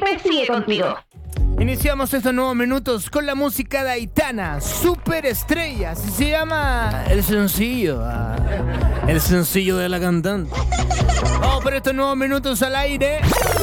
siempre sigue contigo. Iniciamos estos nuevos minutos con la música de Aitana, Superestrella, así se llama el sencillo de la cantante. Vamos por estos nuevos minutos al aire.